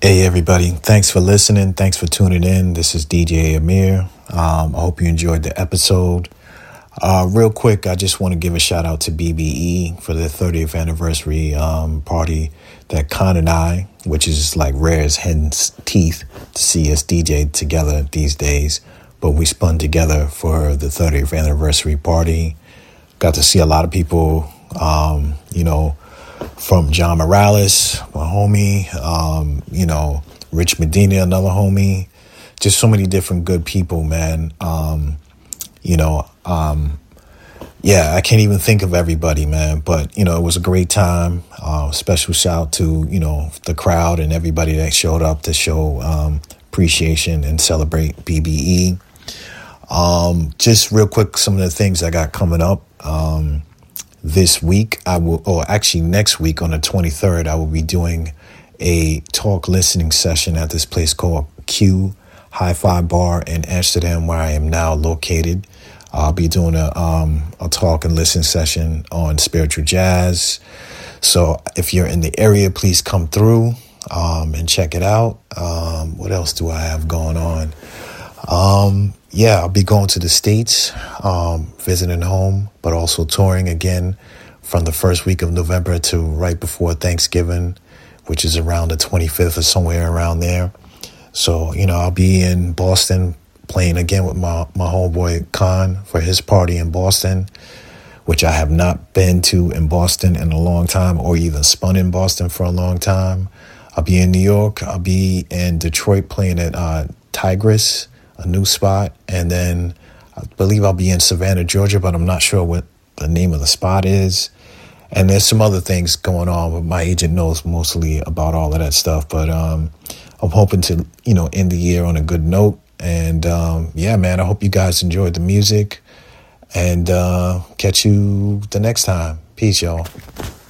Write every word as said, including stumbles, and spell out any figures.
Hey everybody, thanks for listening. Thanks for tuning in. This is D J Amir. Um, I hope you enjoyed the episode. Uh, real quick, I just want to give a shout out to B B E for their thirtieth anniversary um, party that Con and I, which is like rare as hen's teeth to see us D J together these days, but we spun together for the thirtieth anniversary party. Got to see a lot of people, um, you know, from John Morales, my homie, um, you know, Rich Medina, another homie, just so many different good people, man. Um, you know, um, yeah, I can't even think of everybody, man, but, you know, it was a great time. Uh, special shout out to, you know, the crowd and everybody that showed up to show um, appreciation and celebrate B B E. Um, just real quick, some of the things I got coming up. Um, This week, I will, or actually next week on the twenty-third, I will be doing a talk listening session at this place called Q Hi-Fi Bar in Amsterdam, where I am now located. I'll be doing a um, a talk and listen session on spiritual jazz. So if you're in the area, please come through um, and check it out. Um, what else do I have going on? Um, yeah, I'll be going to the States, um, visiting home, but also touring again from the first week of November to right before Thanksgiving, which is around the twenty-fifth or somewhere around there. So, you know, I'll be in Boston playing again with my, my homeboy Khan for his party in Boston, which I have not been to in Boston in a long time or even spun in Boston for a long time. I'll be in New York. I'll be in Detroit playing at uh, Tigris, a new spot, and then I believe I'll be in Savannah, Georgia, but I'm not sure what the name of the spot is. And there's some other things going on, but my agent knows mostly about all of that stuff. But um, I'm hoping to, you know, end the year on a good note. And um, yeah, man, I hope you guys enjoyed the music, and uh, catch you the next time. Peace, y'all.